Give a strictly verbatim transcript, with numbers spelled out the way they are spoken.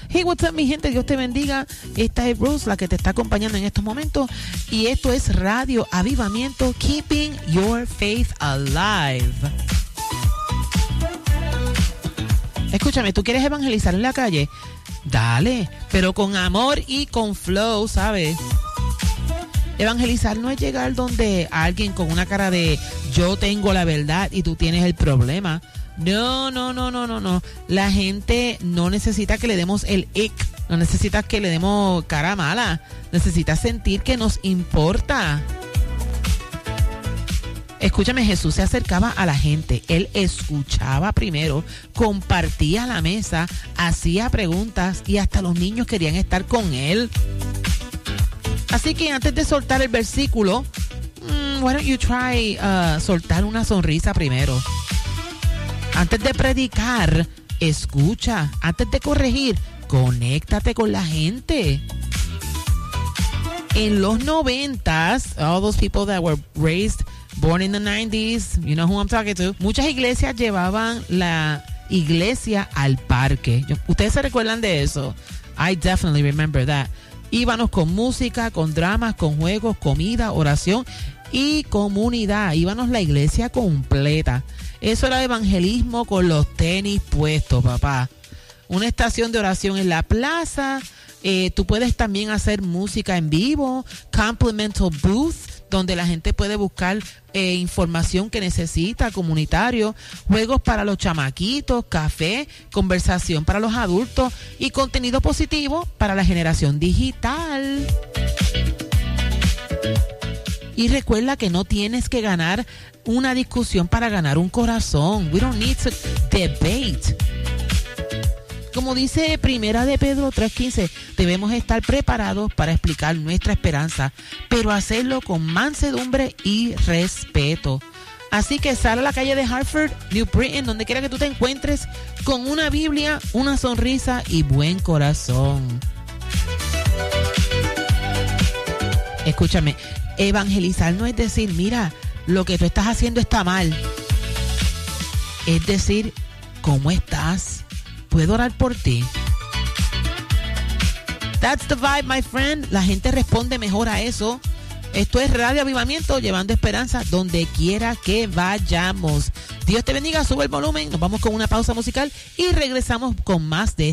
Hey, what's up, mi gente? Dios te bendiga. Esta es Rose, la que te está acompañando en estos momentos. Y esto es Radio Avivamiento, Keeping Your Faith Alive. Escúchame, ¿tú quieres evangelizar en la calle? Dale, pero con amor y con flow, ¿sabes? Evangelizar no es llegar donde alguien con una cara de yo tengo la verdad y tú tienes el problema. No, no, no, no, no, no. La gente no necesita que le demos el ick, no necesita que le demos cara mala, necesita sentir que nos importa. Escúchame, Jesús se acercaba a la gente, él escuchaba primero, compartía la mesa, hacía preguntas y hasta los niños querían estar con él. Así que antes de soltar el versículo, mm, why don't you try uh, soltar una sonrisa primero? Antes de predicar, escucha. Antes de corregir, conéctate con la gente. En los noventas, all those people that were raised, born in the nineties, you know who I'm talking to, muchas iglesias llevaban la iglesia al parque. ¿Ustedes se recuerdan de eso? I definitely remember that. Íbamos con música, con dramas, con juegos, comida, oración y comunidad. Íbamos la iglesia completa. Eso era evangelismo con los tenis puestos, papá. Una estación de oración en la plaza. Eh, tú puedes también hacer música en vivo, complimental booth, donde la gente puede buscar eh, información que necesita, comunitario, juegos para los chamaquitos, café, conversación para los adultos y contenido positivo para la generación digital. Y recuerda que no tienes que ganar una discusión para ganar un corazón. We don't need to debate. Como dice Primera de Pedro tres quince, debemos estar preparados para explicar nuestra esperanza, pero hacerlo con mansedumbre y respeto. Así que sal a la calle de Hartford, New Britain, donde quiera que tú te encuentres, con una Biblia, una sonrisa y buen corazón. Escúchame, evangelizar no es decir, mira, lo que tú estás haciendo está mal. Es decir, ¿cómo estás? ¿Puedo orar por ti? That's the vibe, my friend. La gente responde mejor a eso. Esto es Radio Avivamiento, llevando esperanza donde quiera que vayamos. Dios te bendiga, sube el volumen. Nos vamos con una pausa musical y regresamos con más de